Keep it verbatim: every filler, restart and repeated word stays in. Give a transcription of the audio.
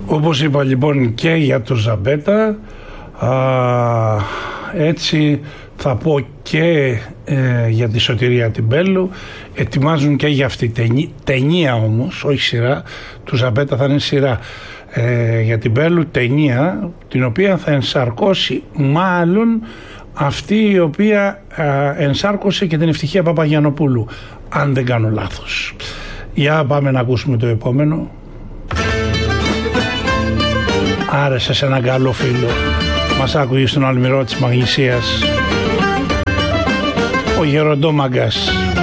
Όπως είπα λοιπόν και για το Ζαμπέτα, α, έτσι θα πω και ε, για τη Σωτηρία Τιμπέλου. Ετοιμάζουν και για αυτή ταινία, ταινία όμως, όχι σειρά. Του Ζαμπέτα θα είναι σειρά. Ε, για την Τιμπέλου ταινία, την οποία θα ενσαρκώσει μάλλον αυτή η οποία ε, ενσάρκωσε και την Ευτυχία Παπαγιαννοπούλου, αν δεν κάνω λάθος. Για πάμε να ακούσουμε το επόμενο. Άρεσε σε έναν καλό φίλο, μας άκουγε στον Αλμυρό της Μαγνησίας, ο Γεροντόμαγκας.